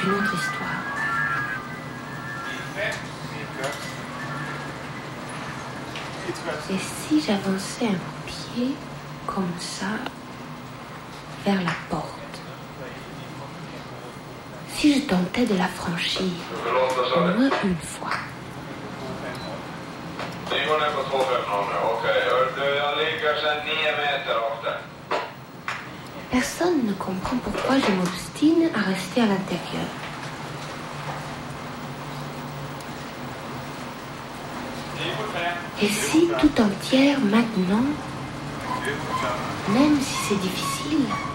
une autre histoire. Et si j'avançais un pied comme ça vers la porte? Si je tentais de la franchir, au moins une fois. Personne ne comprend pourquoi je m'obstine à rester à l'intérieur. Et si tout entière maintenant, même si c'est difficile,